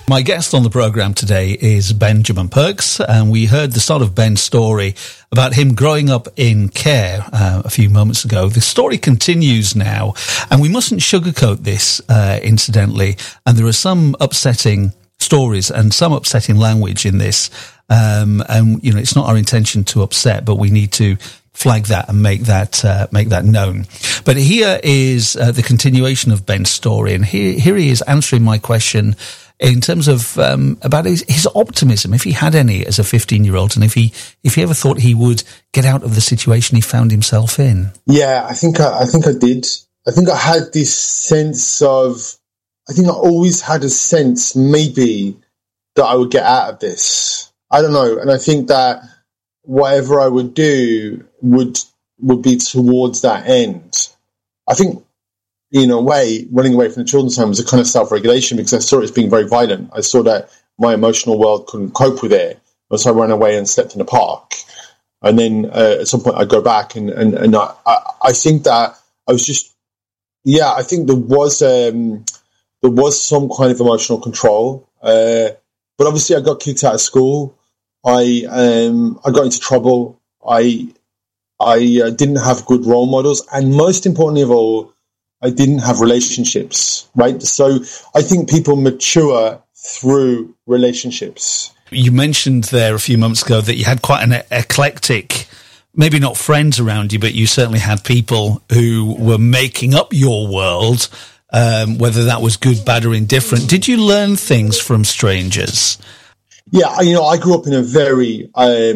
My guest on the programme today is Benjamin Perks, and we heard the start of Ben's story about him growing up in care a few moments ago. The story continues now, and we mustn't sugarcoat this, incidentally, and there are some upsetting stories and some upsetting language in this, and, you know, it's not our intention to upset, but we need to flag that and make that known. But here is the continuation of Ben's story, and here he is answering my question in terms of about his optimism, if he had any as a 15-year-old, and if he ever thought he would get out of the situation he found himself in. Yeah, I think I did. I think I had this sense of, I think I always had a sense maybe that I would get out of this. I don't know, and I think that whatever I would do would be towards that end. I think, in a way, running away from the children's home was a kind of self-regulation because I saw it as being very violent. I saw that my emotional world couldn't cope with it. So I ran away and slept in the park. And then at some point I'd go back and I think that I was just, yeah, I think there was some kind of emotional control. But obviously I got kicked out of school. I got into trouble. I didn't have good role models. And most importantly of all, I didn't have relationships, right? So I think people mature through relationships. You mentioned there a few moments ago that you had quite an eclectic, maybe not friends around you, but you certainly had people who were making up your world, whether that was good, bad, or indifferent. Did you learn things from strangers? Yeah, you know, I grew up in a very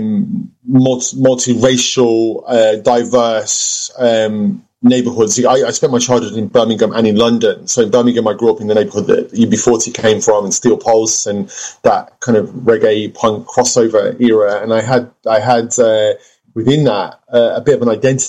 multiracial, diverse neighbourhoods. I spent my childhood in Birmingham and in London. So in Birmingham, I grew up in the neighbourhood that UB40 came from, and Steel Pulse, and that kind of reggae punk crossover era. And I had within that a bit of an identity.